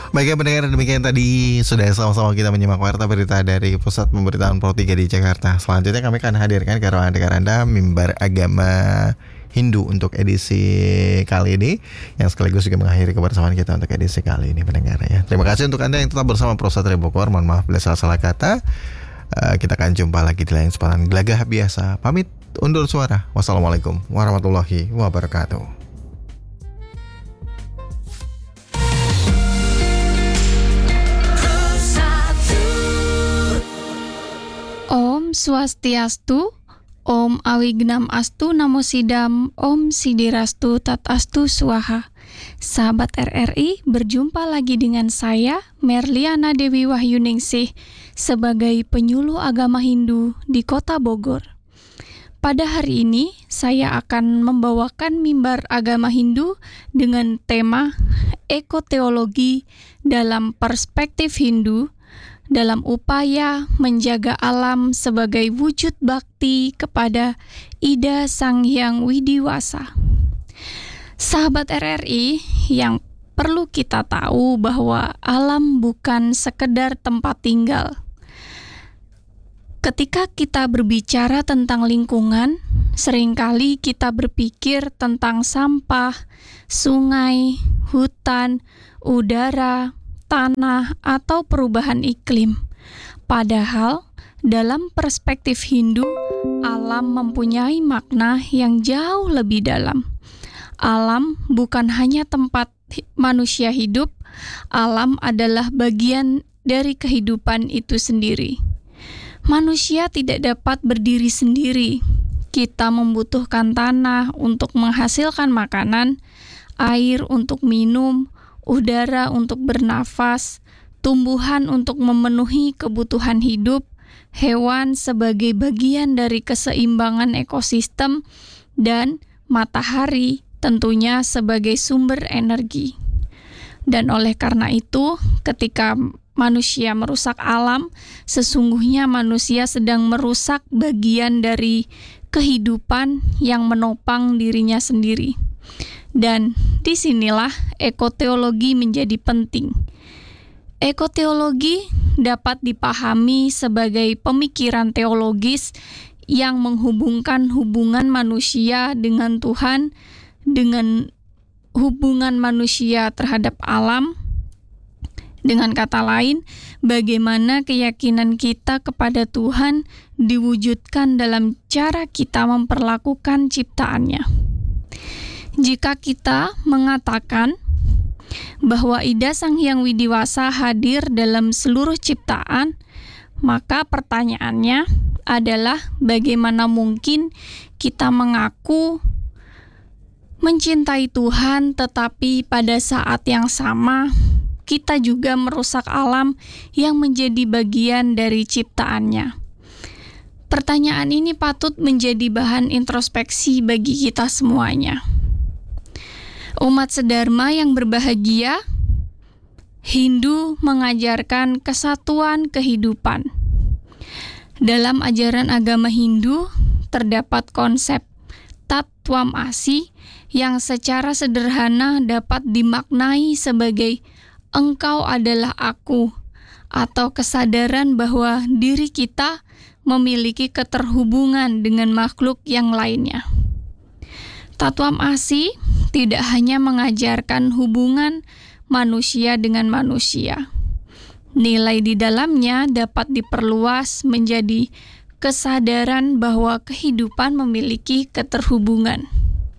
Baiknya pendengar, demikian tadi sudah sama-sama kita menyimak warta berita dari Pusat Pemberitaan Pro 3 di Jakarta. Selanjutnya kami akan hadirkan ke ruang dengar Anda mimbar agama Hindu untuk edisi kali ini, yang sekaligus juga mengakhiri kebersamaan kita untuk edisi kali ini pendengar ya. Terima kasih untuk Anda yang tetap bersama Pro Satria Bogor. Mohon maaf bila salah kata. Kita akan jumpa lagi di lain kesempatan gelagah biasa. Pamit undur suara. Wassalamualaikum warahmatullahi wabarakatuh. Om Swastiastu, Om Awignam Astu, Namo Sidam, Om Sidirastu, Tatastu Swaha. Sahabat RRI, berjumpa lagi dengan saya, Merliana Dewi Wahyuningsih, sebagai penyuluh agama Hindu di Kota Bogor. Pada hari ini, saya akan membawakan mimbar agama Hindu dengan tema ekoteologi dalam perspektif Hindu, dalam upaya menjaga alam sebagai wujud bakti kepada Ida Sang Hyang Widiwasa. Sahabat RRI, yang perlu kita tahu bahwa alam bukan sekedar tempat tinggal. Ketika kita berbicara tentang lingkungan, seringkali kita berpikir tentang sampah, sungai, hutan, udara, tanah, atau perubahan iklim. Padahal, dalam perspektif Hindu, alam mempunyai makna yang jauh lebih dalam. Alam bukan hanya tempat manusia hidup, alam adalah bagian dari kehidupan itu sendiri. Manusia tidak dapat berdiri sendiri. Kita membutuhkan tanah untuk menghasilkan makanan, air untuk minum, udara untuk bernafas, tumbuhan untuk memenuhi kebutuhan hidup, hewan sebagai bagian dari keseimbangan ekosistem, dan matahari tentunya sebagai sumber energi. Dan oleh karena itu, ketika manusia merusak alam, sesungguhnya manusia sedang merusak bagian dari kehidupan yang menopang dirinya sendiri. Dan disinilah ekoteologi menjadi penting. Ekoteologi dapat dipahami sebagai pemikiran teologis yang menghubungkan hubungan manusia dengan Tuhan, dengan hubungan manusia terhadap alam. Dengan kata lain, bagaimana keyakinan kita kepada Tuhan diwujudkan dalam cara kita memperlakukan ciptaannya. Jika kita mengatakan bahwa Ida Sang Hyang Widiwasa hadir dalam seluruh ciptaan, maka pertanyaannya adalah bagaimana mungkin kita mengaku mencintai Tuhan tetapi pada saat yang sama kita juga merusak alam yang menjadi bagian dari ciptaannya. Pertanyaan ini patut menjadi bahan introspeksi bagi kita semuanya. Umat sedharma yang berbahagia, Hindu mengajarkan kesatuan kehidupan. Dalam ajaran agama Hindu terdapat konsep Tattwam Asi yang secara sederhana dapat dimaknai sebagai engkau adalah aku, atau kesadaran bahwa diri kita memiliki keterhubungan dengan makhluk yang lainnya. Tattwam Asi tidak hanya mengajarkan hubungan manusia dengan manusia. Nilai di dalamnya dapat diperluas menjadi kesadaran bahwa kehidupan memiliki keterhubungan.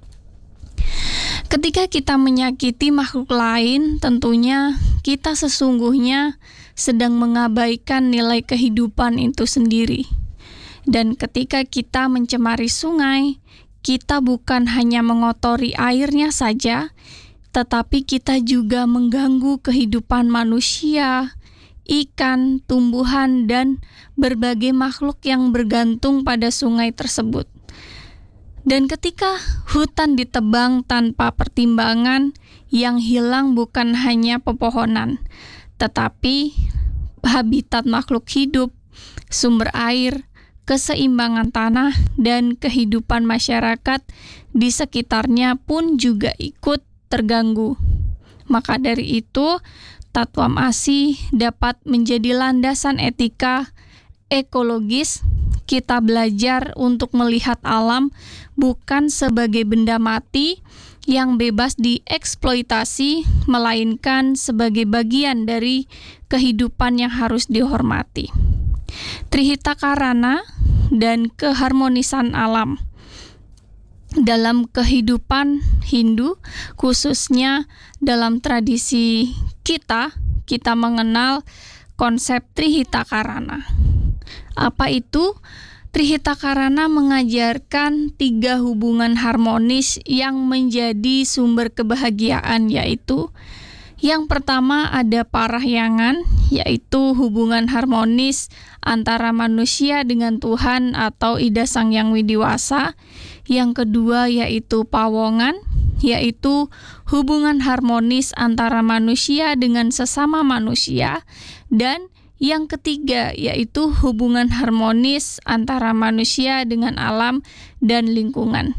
Ketika kita menyakiti makhluk lain, tentunya kita sesungguhnya sedang mengabaikan nilai kehidupan itu sendiri. Dan ketika kita mencemari sungai, kita bukan hanya mengotori airnya saja, tetapi kita juga mengganggu kehidupan manusia, ikan, tumbuhan, dan berbagai makhluk yang bergantung pada sungai tersebut. Dan ketika hutan ditebang tanpa pertimbangan, yang hilang bukan hanya pepohonan, tetapi habitat makhluk hidup, sumber air, keseimbangan tanah, dan kehidupan masyarakat di sekitarnya pun juga ikut terganggu. Maka dari itu, Tatwam ASI dapat menjadi landasan etika ekologis. Kita belajar untuk melihat alam bukan sebagai benda mati yang bebas dieksploitasi, melainkan sebagai bagian dari kehidupan yang harus dihormati. Trihita Karana dan keharmonisan alam. Dalam kehidupan Hindu, khususnya dalam tradisi kita mengenal konsep Trihita Karana. Apa itu? Trihita Karana mengajarkan 3 hubungan harmonis yang menjadi sumber kebahagiaan, yaitu yang pertama ada parahyangan, yaitu hubungan harmonis antara manusia dengan Tuhan atau Ida Sang Hyang Widiwasa. Yang kedua yaitu pawongan, yaitu hubungan harmonis antara manusia dengan sesama manusia. Dan yang ketiga yaitu hubungan harmonis antara manusia dengan alam dan lingkungan.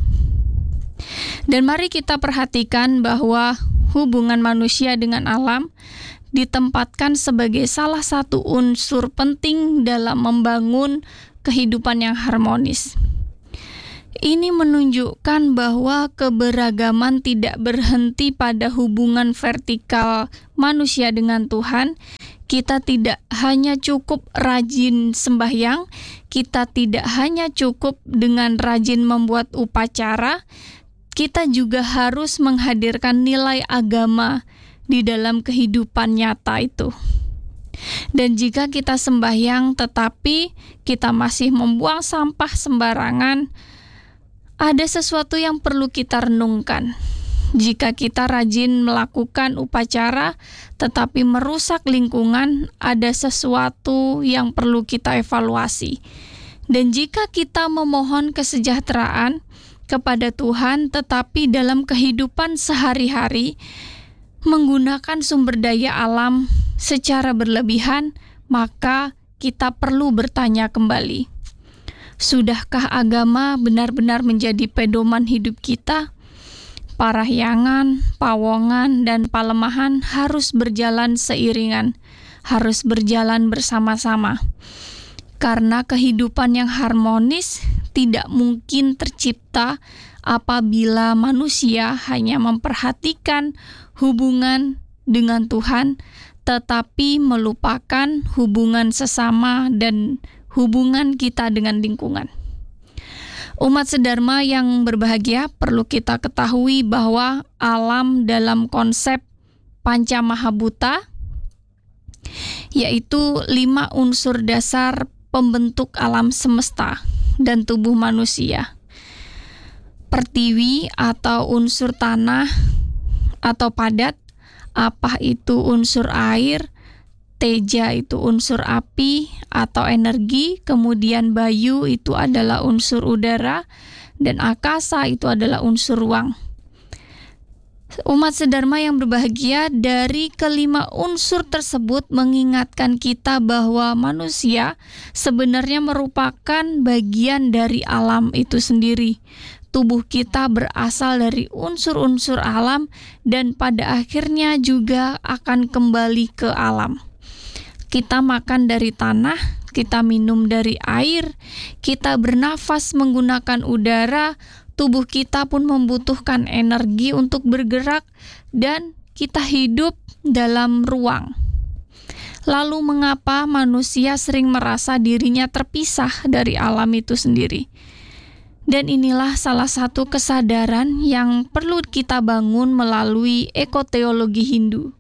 Dan mari kita perhatikan bahwa hubungan manusia dengan alam ditempatkan sebagai salah satu unsur penting dalam membangun kehidupan yang harmonis. Ini menunjukkan bahwa keberagaman tidak berhenti pada hubungan vertikal manusia dengan Tuhan. Kita tidak hanya cukup rajin sembahyang, kita tidak hanya cukup dengan rajin membuat upacara, kita juga harus menghadirkan nilai agama di dalam kehidupan nyata itu. Dan jika kita sembahyang tetapi kita masih membuang sampah sembarangan, ada sesuatu yang perlu kita renungkan. Jika kita rajin melakukan upacara tetapi merusak lingkungan, ada sesuatu yang perlu kita evaluasi. Dan jika kita memohon kesejahteraan kepada Tuhan tetapi dalam kehidupan sehari-hari menggunakan sumber daya alam secara berlebihan, maka kita perlu bertanya kembali. Sudahkah agama benar-benar menjadi pedoman hidup kita? Parahyangan, pawongan, dan palemahan harus berjalan seiringan, harus berjalan bersama-sama. Karena kehidupan yang harmonis tidak mungkin tercipta apabila manusia hanya memperhatikan hubungan dengan Tuhan, tetapi melupakan hubungan sesama dan hubungan kita dengan lingkungan. Umat sedharma yang berbahagia, perlu kita ketahui bahwa alam dalam konsep Pancamahabhuta, yaitu 5 unsur dasar pembentuk alam semesta dan tubuh manusia. Pertiwi atau unsur tanah atau padat, apah itu unsur air, teja itu unsur api atau energi, kemudian bayu itu adalah unsur udara, dan akasa itu adalah unsur ruang. Umat sedharma yang berbahagia, dari kelima unsur tersebut mengingatkan kita bahwa manusia sebenarnya merupakan bagian dari alam itu sendiri. Tubuh kita berasal dari unsur-unsur alam dan pada akhirnya juga akan kembali ke alam. Kita makan dari tanah, kita minum dari air, kita bernafas menggunakan udara, tubuh kita pun membutuhkan energi untuk bergerak, dan kita hidup dalam ruang. Lalu mengapa manusia sering merasa dirinya terpisah dari alam itu sendiri? Dan inilah salah satu kesadaran yang perlu kita bangun melalui ekoteologi Hindu.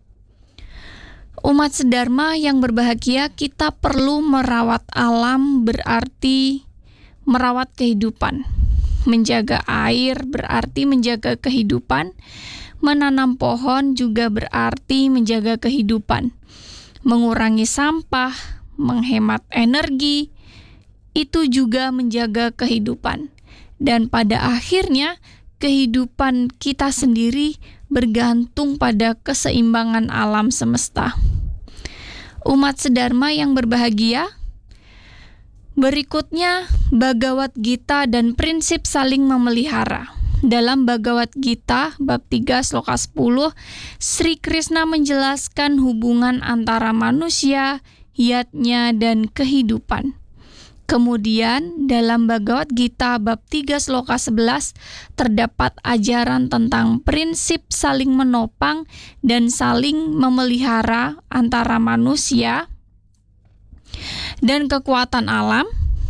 Umat sedharma yang berbahagia, kita perlu merawat alam berarti merawat kehidupan. Menjaga air berarti menjaga kehidupan. Menanam pohon juga berarti menjaga kehidupan. Mengurangi sampah, menghemat energi, itu juga menjaga kehidupan. Dan pada akhirnya, kehidupan kita sendiri bergantung pada keseimbangan alam semesta. Umat sedharma yang berbahagia, berikutnya Bhagavad Gita dan prinsip saling memelihara. dalam Bhagavad Gita bab 3 sloka 10, Sri Krishna menjelaskan hubungan antara manusia, yatnya, dan kehidupan. Kemudian dalam Bhagavad Gita bab 3 sloka 11 terdapat ajaran tentang prinsip saling menopang dan saling memelihara antara manusia dan kekuatan alam.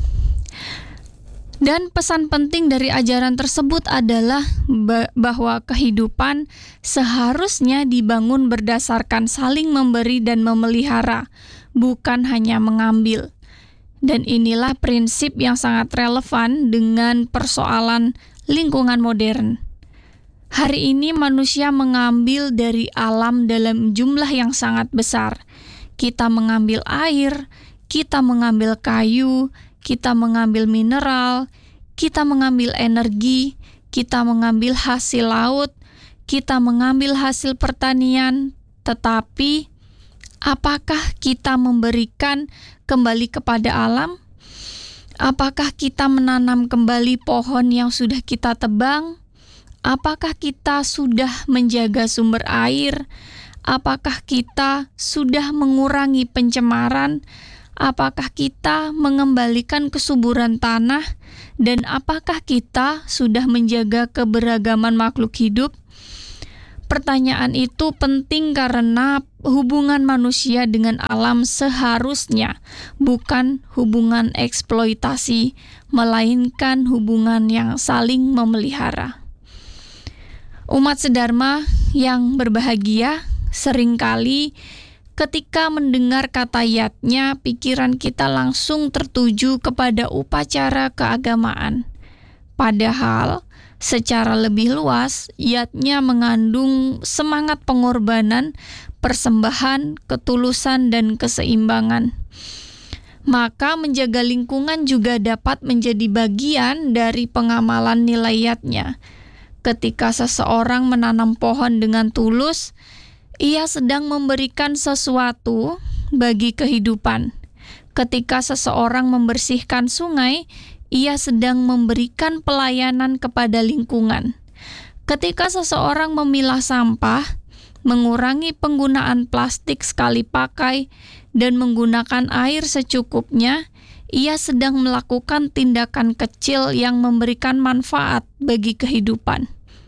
Dan pesan penting dari ajaran tersebut adalah bahwa kehidupan seharusnya dibangun berdasarkan saling memberi dan memelihara, bukan hanya mengambil. Dan inilah prinsip yang sangat relevan dengan persoalan lingkungan modern. Hari ini manusia mengambil dari alam dalam jumlah yang sangat besar. Kita mengambil air, kita mengambil kayu, kita mengambil mineral, kita mengambil energi, kita mengambil hasil laut, kita mengambil hasil pertanian, tetapi apakah kita memberikan kembali kepada alam? Apakah kita menanam kembali pohon yang sudah kita tebang? Apakah kita sudah menjaga sumber air? Apakah kita sudah mengurangi pencemaran? Apakah kita mengembalikan kesuburan tanah? Dan apakah kita sudah menjaga keberagaman makhluk hidup? Pertanyaan itu penting karena hubungan manusia dengan alam seharusnya bukan hubungan eksploitasi, melainkan hubungan yang saling memelihara. Umat sedharma yang berbahagia, seringkali ketika mendengar kata yatnya, pikiran kita langsung tertuju kepada upacara keagamaan. Padahal, secara lebih luas, yatnya mengandung semangat pengorbanan, persembahan, ketulusan, dan keseimbangan. Maka menjaga lingkungan juga dapat menjadi bagian dari pengamalan nilai yatnya. Ketika seseorang menanam pohon dengan tulus, ia sedang memberikan sesuatu bagi kehidupan. Ketika seseorang membersihkan sungai, ia sedang memberikan pelayanan kepada lingkungan. Ketika seseorang memilah sampah, mengurangi penggunaan plastik sekali pakai, dan menggunakan air secukupnya, ia sedang melakukan tindakan kecil yang memberikan manfaat bagi kehidupan.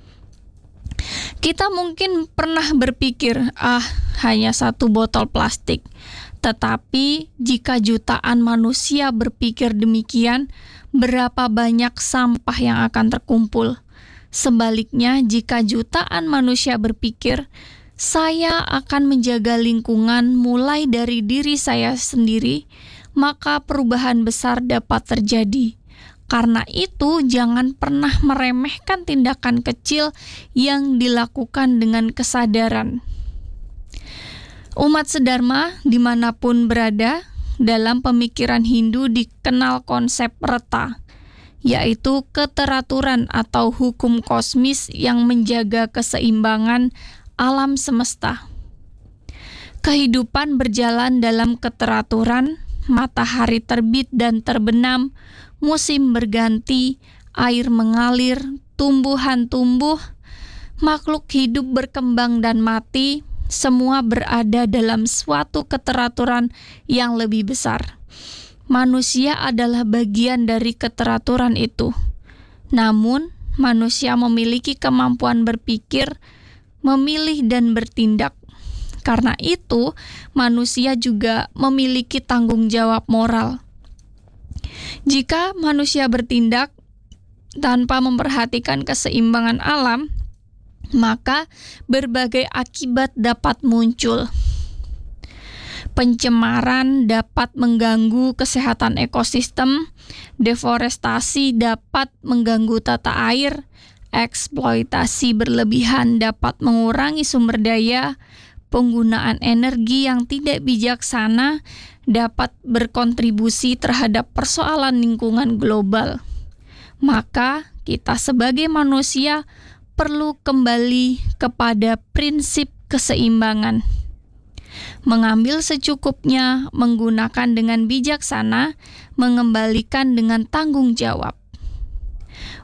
Kita mungkin pernah berpikir, hanya satu botol plastik. Tetapi jika jutaan manusia berpikir demikian, berapa banyak sampah yang akan terkumpul? Sebaliknya, jika jutaan manusia berpikir, saya akan menjaga lingkungan mulai dari diri saya sendiri, maka perubahan besar dapat terjadi. Karena itu, jangan pernah meremehkan tindakan kecil yang dilakukan dengan kesadaran. Umat sedharma dimanapun berada, dalam pemikiran Hindu dikenal konsep reta, yaitu keteraturan atau hukum kosmis yang menjaga keseimbangan alam semesta. Kehidupan berjalan dalam keteraturan, matahari terbit dan terbenam, musim berganti, air mengalir, tumbuhan tumbuh, makhluk hidup berkembang dan mati, semua berada dalam suatu keteraturan yang lebih besar. Manusia adalah bagian dari keteraturan itu. Namun, manusia memiliki kemampuan berpikir, memilih dan bertindak. Karena itu, manusia juga memiliki tanggung jawab moral. Jika manusia bertindak tanpa memperhatikan keseimbangan alam, maka berbagai akibat dapat muncul. Pencemaran dapat mengganggu kesehatan ekosistem, deforestasi dapat mengganggu tata air, eksploitasi berlebihan dapat mengurangi sumber daya, penggunaan energi yang tidak bijaksana dapat berkontribusi terhadap persoalan lingkungan global. Maka kita sebagai manusia perlu kembali kepada prinsip keseimbangan. Mengambil secukupnya, menggunakan dengan bijaksana, mengembalikan dengan tanggung jawab.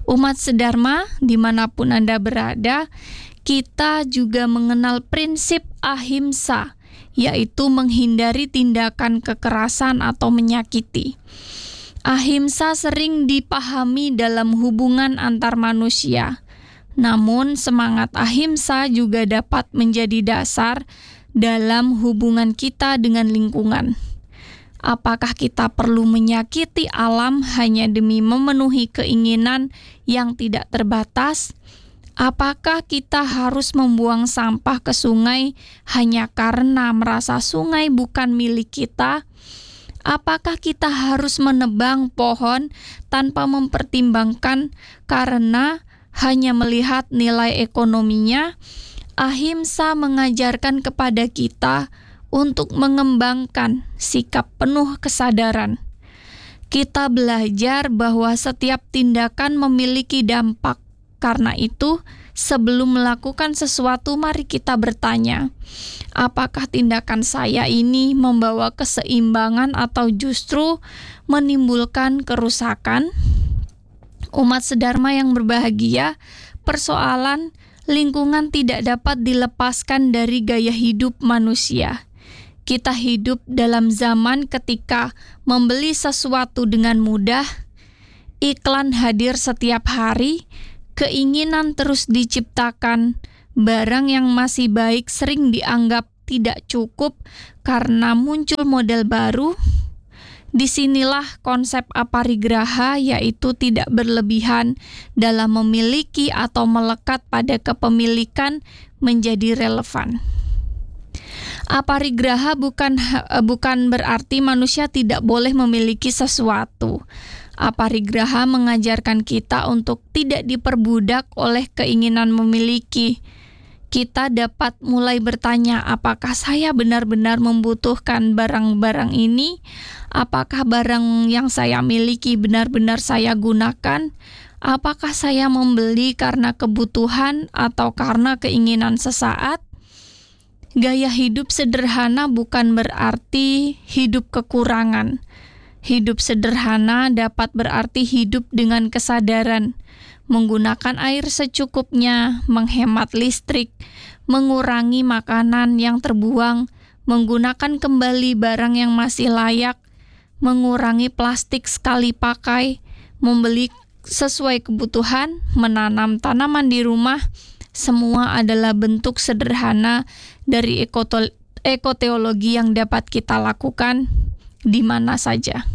Umat sedharma, dimanapun Anda berada, kita juga mengenal prinsip ahimsa, yaitu menghindari tindakan kekerasan atau menyakiti. Ahimsa sering dipahami dalam hubungan antar manusia. Namun, semangat ahimsa juga dapat menjadi dasar dalam hubungan kita dengan lingkungan. Apakah kita perlu menyakiti alam hanya demi memenuhi keinginan yang tidak terbatas? Apakah kita harus membuang sampah ke sungai hanya karena merasa sungai bukan milik kita? Apakah kita harus menebang pohon tanpa mempertimbangkan karena hanya melihat nilai ekonominya? Ahimsa mengajarkan kepada kita untuk mengembangkan sikap penuh kesadaran. Kita belajar bahwa setiap tindakan memiliki dampak. Karena itu, sebelum melakukan sesuatu, mari kita bertanya, apakah tindakan saya ini membawa keseimbangan atau justru menimbulkan kerusakan? Umat sedharma yang berbahagia, persoalan lingkungan tidak dapat dilepaskan dari gaya hidup manusia. Kita hidup dalam zaman ketika membeli sesuatu dengan mudah, iklan hadir setiap hari, keinginan terus diciptakan, barang yang masih baik sering dianggap tidak cukup karena muncul model baru. Disinilah konsep aparigraha, yaitu tidak berlebihan dalam memiliki atau melekat pada kepemilikan, menjadi relevan. Aparigraha bukan berarti manusia tidak boleh memiliki sesuatu. Aparigraha mengajarkan kita untuk tidak diperbudak oleh keinginan memiliki. Kita dapat mulai bertanya, apakah saya benar-benar membutuhkan barang-barang ini? Apakah barang yang saya miliki benar-benar saya gunakan? Apakah saya membeli karena kebutuhan atau karena keinginan sesaat? Gaya hidup sederhana bukan berarti hidup kekurangan. Hidup sederhana dapat berarti hidup dengan kesadaran, menggunakan air secukupnya, menghemat listrik, mengurangi makanan yang terbuang, menggunakan kembali barang yang masih layak, mengurangi plastik sekali pakai, membeli sesuai kebutuhan, menanam tanaman di rumah. Semua adalah bentuk sederhana dari ekoteologi yang dapat kita lakukan di mana saja.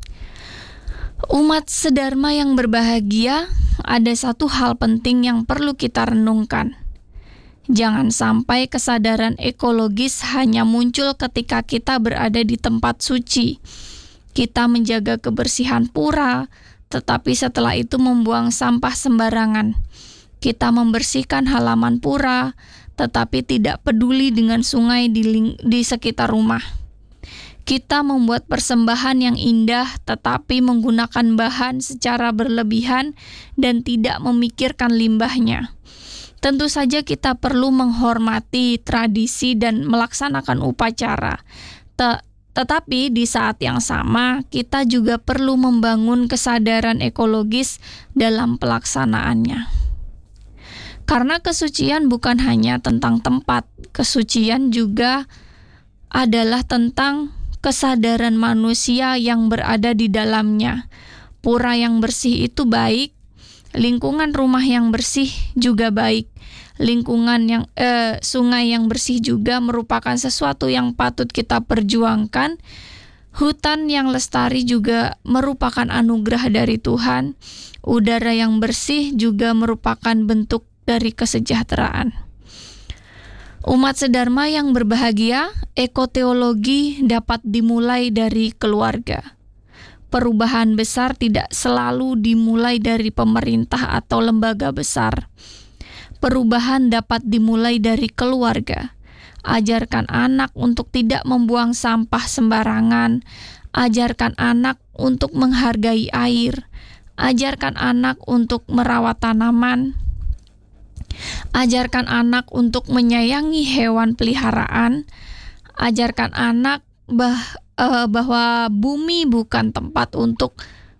Umat sedharma yang berbahagia, ada satu hal penting yang perlu kita renungkan. Jangan sampai kesadaran ekologis hanya muncul ketika kita berada di tempat suci. Kita menjaga kebersihan pura, tetapi setelah itu membuang sampah sembarangan. Kita membersihkan halaman pura, tetapi tidak peduli dengan sungai di sekitar rumah. Kita membuat persembahan yang indah, tetapi menggunakan bahan secara berlebihan dan tidak memikirkan limbahnya. Tentu saja kita perlu menghormati tradisi dan melaksanakan upacara. Tetapi di saat yang sama, kita juga perlu membangun kesadaran ekologis dalam pelaksanaannya. Karena kesucian bukan hanya tentang tempat, kesucian juga adalah tentang kesadaran manusia yang berada di dalamnya. Pura yang bersih itu baik, lingkungan rumah yang bersih juga baik. Sungai yang bersih juga merupakan sesuatu yang patut kita perjuangkan. Hutan yang lestari juga merupakan anugerah dari Tuhan. Udara yang bersih juga merupakan bentuk dari kesejahteraan. Umat sedharma yang berbahagia, ekoteologi dapat dimulai dari keluarga. Perubahan besar tidak selalu dimulai dari pemerintah atau lembaga besar. Perubahan dapat dimulai dari keluarga. Ajarkan anak untuk tidak membuang sampah sembarangan. Ajarkan anak untuk menghargai air. Ajarkan anak untuk merawat tanaman. Ajarkan anak untuk menyayangi hewan peliharaan. Ajarkan anak bahwa bumi bukan tempat untuk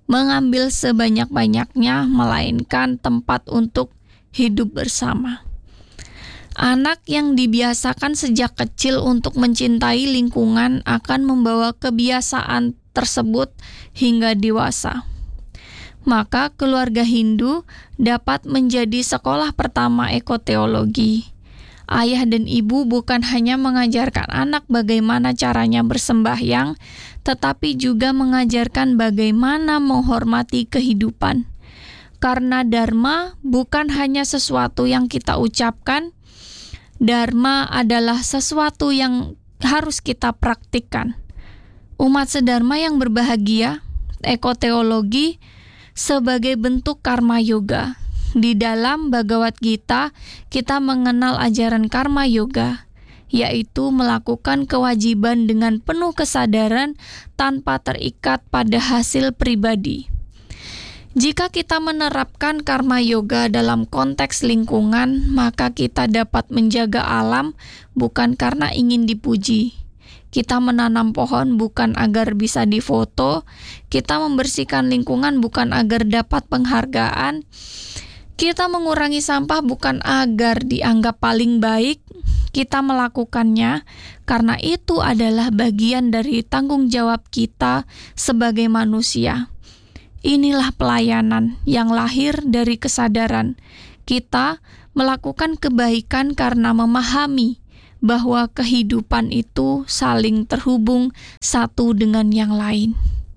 mengambil sebanyak-banyaknya, melainkan tempat untuk hidup bersama. Anak yang dibiasakan sejak kecil untuk mencintai lingkungan akan membawa kebiasaan tersebut hingga dewasa. Maka keluarga Hindu dapat menjadi sekolah pertama ekoteologi. Ayah dan ibu bukan hanya mengajarkan anak bagaimana caranya bersembahyang, tetapi juga mengajarkan bagaimana menghormati kehidupan. Karena dharma bukan hanya sesuatu yang kita ucapkan, dharma adalah sesuatu yang harus kita praktikkan. Umat sedharma yang berbahagia, ekoteologi sebagai bentuk karma yoga. Di dalam Bhagavad Gita, kita mengenal ajaran karma yoga, yaitu melakukan kewajiban dengan penuh kesadaran tanpa terikat pada hasil pribadi. Jika kita menerapkan karma yoga dalam konteks lingkungan, maka kita dapat menjaga alam bukan karena ingin dipuji. Kita menanam pohon bukan agar bisa difoto, kita membersihkan lingkungan bukan agar dapat penghargaan, kita mengurangi sampah bukan agar dianggap paling baik, kita melakukannya karena itu adalah bagian dari tanggung jawab kita sebagai manusia. Inilah pelayanan yang lahir dari kesadaran. Kita melakukan kebaikan karena memahami bahwa kehidupan itu saling terhubung satu dengan yang lain.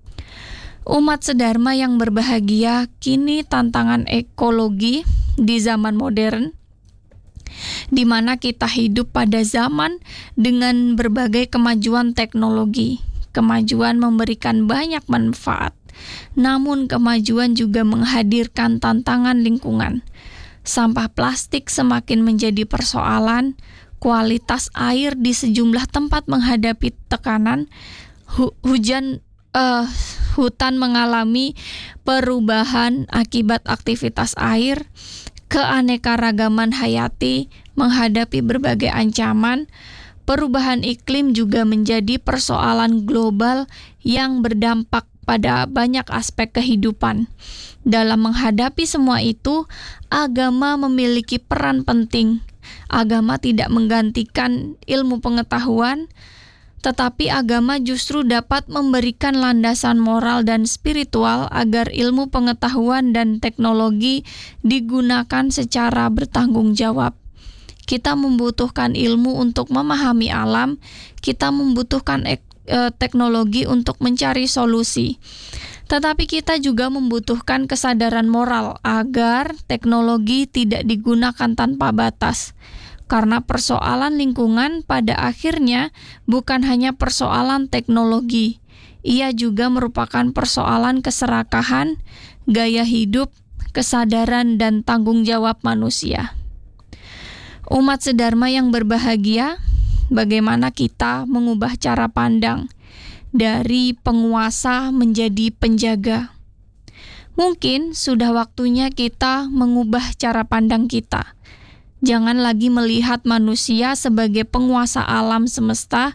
Umat sedharma yang berbahagia, kini tantangan ekologi di zaman modern, di mana kita hidup pada zaman dengan berbagai kemajuan teknologi. Kemajuan memberikan banyak manfaat. Namun kemajuan juga menghadirkan tantangan lingkungan. Sampah plastik semakin menjadi persoalan, kualitas air di sejumlah tempat menghadapi tekanan, hutan mengalami perubahan akibat aktivitas air, keanekaragaman hayati menghadapi berbagai ancaman, perubahan iklim juga menjadi persoalan global yang berdampak pada banyak aspek kehidupan. Dalam menghadapi semua itu, agama memiliki peran penting. Agama tidak menggantikan ilmu pengetahuan, tetapi agama justru dapat memberikan landasan moral dan spiritual agar ilmu pengetahuan dan teknologi digunakan secara bertanggung jawab. Kita membutuhkan ilmu untuk memahami alam, kita membutuhkan teknologi untuk mencari solusi. Tetapi kita juga membutuhkan kesadaran moral agar teknologi tidak digunakan tanpa batas. Karena persoalan lingkungan pada akhirnya bukan hanya persoalan teknologi. Ia juga merupakan persoalan keserakahan, gaya hidup, kesadaran, dan tanggung jawab manusia. Umat sedharma yang berbahagia, bagaimana kita mengubah cara pandang dari penguasa menjadi penjaga. Mungkin sudah waktunya kita mengubah cara pandang kita. Jangan lagi melihat manusia sebagai penguasa alam semesta,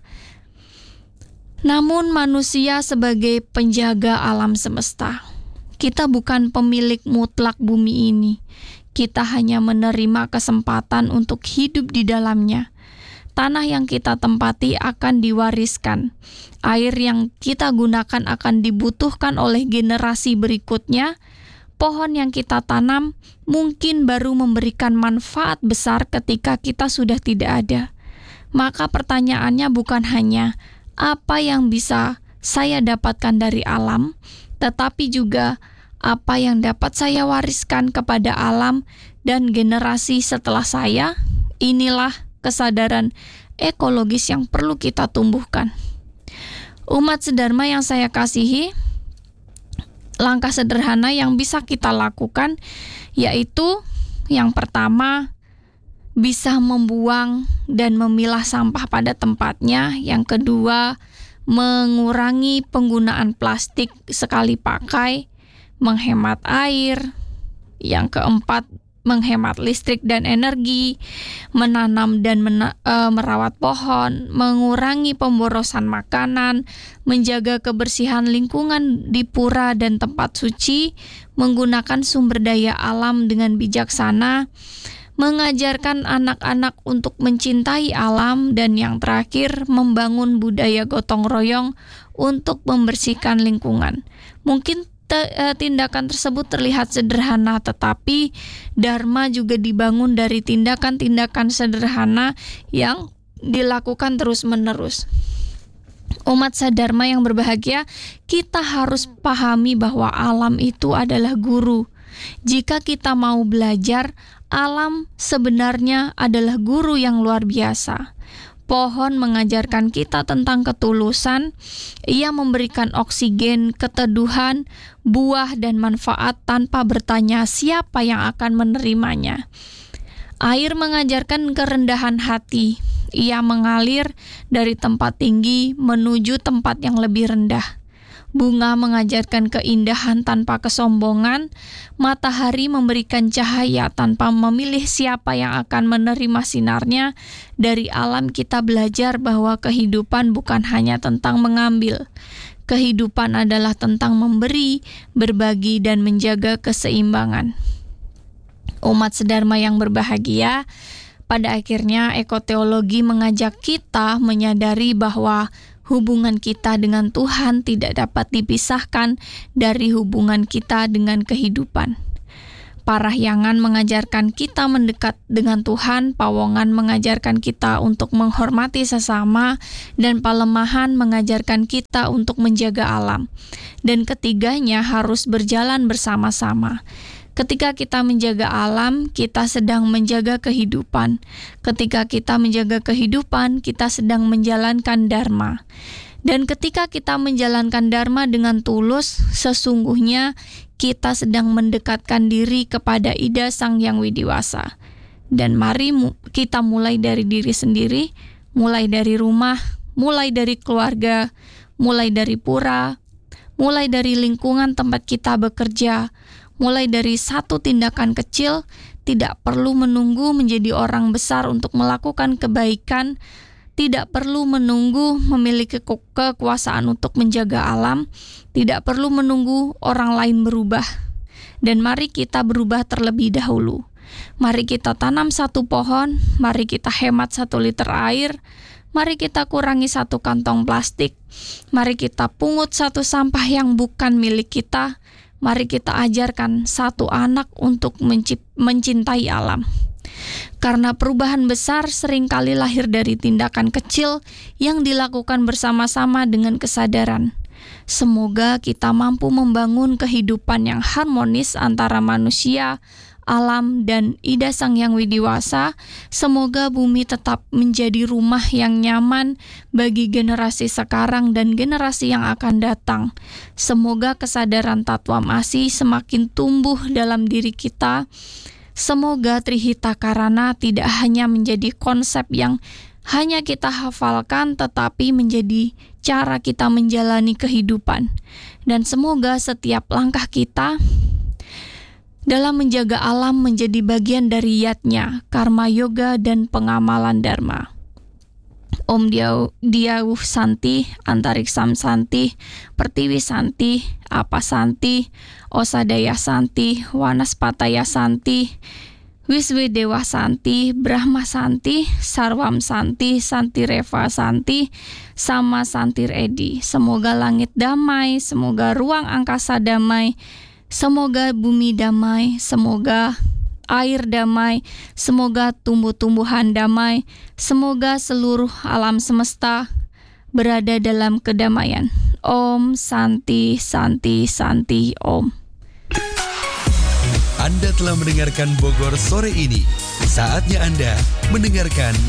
namun manusia sebagai penjaga alam semesta. Kita bukan pemilik mutlak bumi ini. Kita hanya menerima kesempatan untuk hidup di dalamnya. Tanah yang kita tempati akan diwariskan. Air yang kita gunakan akan dibutuhkan oleh generasi berikutnya. Pohon yang kita tanam mungkin baru memberikan manfaat besar ketika kita sudah tidak ada. Maka pertanyaannya bukan hanya apa yang bisa saya dapatkan dari alam, tetapi juga apa yang dapat saya wariskan kepada alam dan generasi setelah saya. Inilah kesadaran ekologis yang perlu kita tumbuhkan. Umat sedharma yang saya kasihi, langkah sederhana yang bisa kita lakukan yaitu yang pertama, bisa membuang dan memilah sampah pada tempatnya. Yang kedua, mengurangi penggunaan plastik sekali pakai, menghemat air. Yang keempat, menghemat listrik dan energi, menanam dan merawat pohon, mengurangi pemborosan makanan, menjaga kebersihan lingkungan di pura dan tempat suci, menggunakan sumber daya alam dengan bijaksana, mengajarkan anak-anak untuk mencintai alam, dan yang terakhir, membangun budaya gotong royong untuk membersihkan lingkungan. Mungkin tindakan tersebut terlihat sederhana, tetapi Dharma juga dibangun dari tindakan-tindakan sederhana yang dilakukan terus-menerus. Umat sadharma yang berbahagia, kita harus pahami bahwa alam itu adalah guru. Jika kita mau belajar, alam sebenarnya adalah guru yang luar biasa. Pohon mengajarkan kita tentang ketulusan. Ia memberikan oksigen, keteduhan, buah, dan manfaat tanpa bertanya siapa yang akan menerimanya. Air mengajarkan kerendahan hati. Ia mengalir dari tempat tinggi menuju tempat yang lebih rendah. Bunga mengajarkan keindahan tanpa kesombongan. Matahari memberikan cahaya tanpa memilih siapa yang akan menerima sinarnya. Dari alam kita belajar bahwa kehidupan bukan hanya tentang mengambil. Kehidupan adalah tentang memberi, berbagi, dan menjaga keseimbangan. Umat sedharma yang berbahagia, pada akhirnya ekoteologi mengajak kita menyadari bahwa hubungan kita dengan Tuhan tidak dapat dipisahkan dari hubungan kita dengan kehidupan. Parahyangan mengajarkan kita mendekat dengan Tuhan, Pawongan mengajarkan kita untuk menghormati sesama, dan Palemahan mengajarkan kita untuk menjaga alam. Dan ketiganya harus berjalan bersama-sama. Ketika kita menjaga alam, kita sedang menjaga kehidupan. Ketika kita menjaga kehidupan, kita sedang menjalankan Dharma. Dan ketika kita menjalankan Dharma dengan tulus, sesungguhnya kita sedang mendekatkan diri kepada Ida Sang Hyang Widiwasa. Dan mari kita mulai dari diri sendiri, mulai dari rumah, mulai dari keluarga, mulai dari pura, mulai dari lingkungan tempat kita bekerja, mulai dari satu tindakan kecil. Tidak perlu menunggu menjadi orang besar untuk melakukan kebaikan. Tidak perlu menunggu memiliki kekuasaan untuk menjaga alam. Tidak perlu menunggu orang lain berubah. Dan mari kita berubah terlebih dahulu. Mari kita tanam satu pohon. Mari kita hemat 1 liter air. Mari kita kurangi 1 kantong plastik. Mari kita pungut 1 sampah yang bukan milik kita. Mari kita ajarkan 1 anak untuk mencintai alam. Karena perubahan besar seringkali lahir dari tindakan kecil yang dilakukan bersama-sama dengan kesadaran. Semoga kita mampu membangun kehidupan yang harmonis antara manusia, alam, dan Ida Sang Hyang Widiwasa. Semoga bumi tetap menjadi rumah yang nyaman bagi generasi sekarang dan generasi yang akan datang. Semoga kesadaran Tatwam Asi semakin tumbuh dalam diri kita. Semoga Trihita Karana tidak hanya menjadi konsep yang hanya kita hafalkan, tetapi menjadi cara kita menjalani kehidupan. Dan semoga setiap langkah kita dalam menjaga alam menjadi bagian dari yatnya, karma yoga, dan pengamalan Dharma. Om Diauh Santi, Antariksam Santi, Pertiwi Santi, Apa Santi, Osadaya Santi, Wanaspataya Santi, Wiswedewa Santi, Brahma Santi, Sarwam Santi, Santireva Santi, sama Santir Edi. Semoga langit damai, semoga ruang angkasa damai, semoga bumi damai, semoga air damai, semoga tumbuh-tumbuhan damai, semoga seluruh alam semesta berada dalam kedamaian. Om Santi Santi Santi Om. Anda telah mendengarkan Bogor sore ini. Saatnya Anda mendengarkan